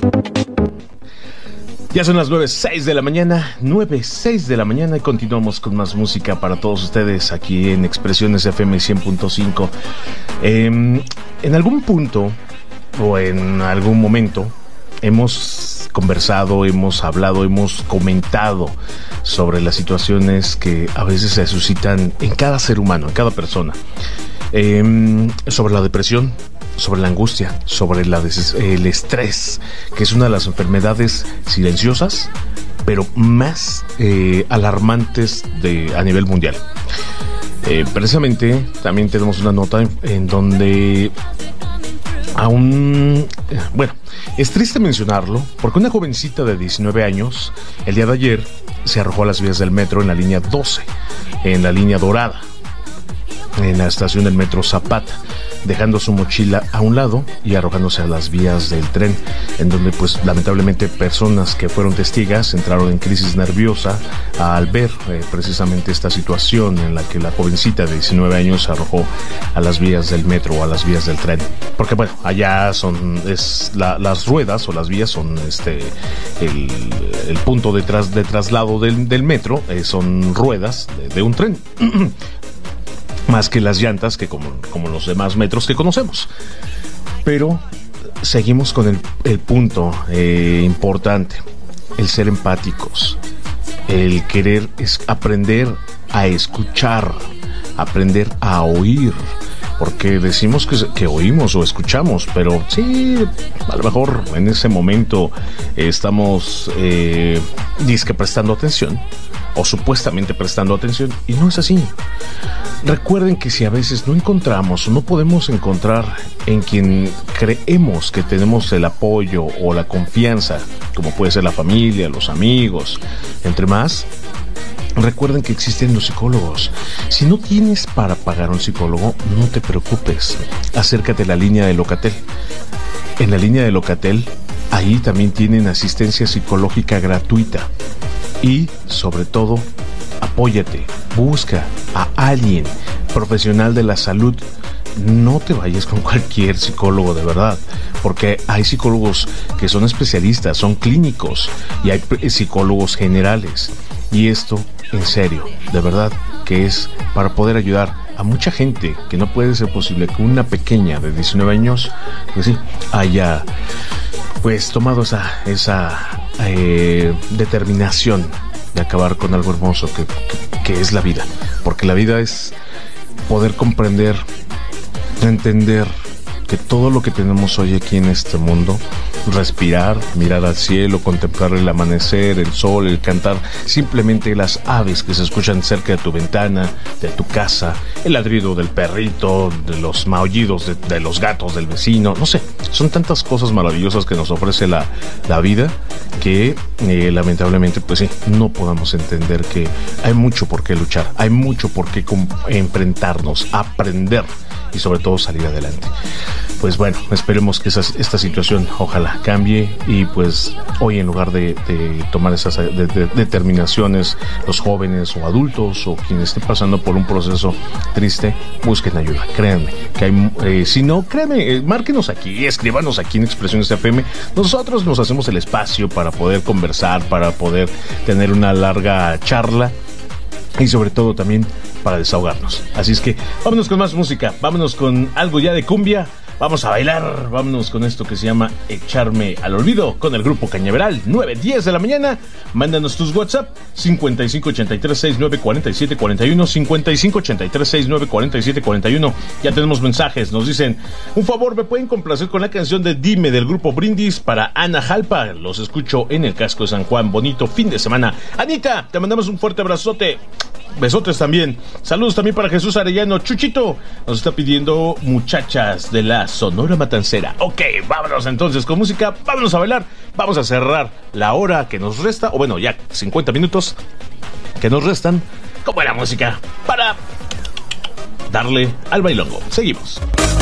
Ya son las 9:06 de la mañana, 9:06 de la mañana, y continuamos con más música para todos ustedes aquí en Expresiones FM 100.5. En algún punto o en algún momento hemos conversado, hemos hablado, hemos comentado sobre las situaciones que a veces se suscitan en cada ser humano, en cada persona, sobre la depresión, sobre la angustia, sobre el estrés, que es una de las enfermedades silenciosas, pero más alarmantes a nivel mundial. Precisamente también tenemos una nota en donde es triste mencionarlo, porque una jovencita de 19 años, el día de ayer, se arrojó a las vías del metro en la línea 12, en la línea dorada, en la estación del metro Zapata, dejando su mochila a un lado y arrojándose a las vías del tren, en donde pues lamentablemente personas que fueron testigas entraron en crisis nerviosa al ver precisamente esta situación en la que la jovencita de 19 años se arrojó a las vías del metro o a las vías del tren, porque bueno, allá las ruedas o las vías son el punto de traslado del metro, son ruedas de un tren. Más que las llantas, que como los demás metros que conocemos. Pero seguimos con el punto importante, el ser empáticos, el querer aprender a escuchar, aprender a oír, porque decimos que oímos o escuchamos, pero sí, a lo mejor en ese momento estamos dizque prestando atención, o supuestamente prestando atención, y no es así. Recuerden que si a veces no encontramos o no podemos encontrar en quien creemos que tenemos el apoyo o la confianza, como puede ser la familia, los amigos, entre más, recuerden que existen los psicólogos. Si no tienes para pagar un psicólogo, no te preocupes, acércate a la línea de Locatel. En la línea de Locatel, ahí también tienen asistencia psicológica gratuita. Y sobre todo, apóyate, busca a alguien profesional de la salud. No te vayas con cualquier psicólogo, de verdad, porque hay psicólogos que son especialistas, son clínicos, y hay psicólogos generales. Y esto, en serio, de verdad, que es para poder ayudar a mucha gente, que no puede ser posible que una pequeña de 19 años, pues sí, haya pues tomado esa determinación de acabar con algo hermoso que es la vida, porque la vida es poder comprender, entender que todo lo que tenemos hoy aquí en este mundo, respirar, mirar al cielo, contemplar el amanecer, el sol, el cantar, simplemente las aves que se escuchan cerca de tu ventana, de tu casa, el ladrido del perrito, de los maullidos de los gatos del vecino, no sé, son tantas cosas maravillosas que nos ofrece la vida, que lamentablemente pues sí, no podamos entender que hay mucho por qué luchar, hay mucho por qué enfrentarnos, aprender y sobre todo salir adelante. Pues bueno, esperemos que esta situación ojalá cambie, y pues hoy, en lugar de tomar esas determinaciones, los jóvenes o adultos o quienes estén pasando por un proceso triste, busquen ayuda. Créanme que hay, si no, créanme, márquenos aquí, escríbanos aquí en Expresiones FM. Nosotros nos hacemos el espacio para poder conversar, para poder tener una larga charla, y sobre todo también para desahogarnos. Así es que vámonos con más música, vámonos con algo ya de cumbia, vamos a bailar, vámonos con esto que se llama Echarme al Olvido, con el grupo Cañaveral. 9:10 de la mañana, mándanos tus WhatsApp 5583694741, 5583694741. Ya tenemos mensajes, nos dicen: un favor, ¿me pueden complacer con la canción de Dime del grupo Brindis para Ana Jalpa? Los escucho en el casco de San Juan, bonito fin de semana. Anita, te mandamos un fuerte abrazote, besotes también. Saludos también para Jesús Arellano. Chuchito nos está pidiendo Muchachas de la Sonora Matancera. Ok, vámonos entonces con música, vámonos a bailar, vamos a cerrar la hora que nos resta, o bueno, ya 50 minutos que nos restan con buena música para darle al bailongo. Seguimos.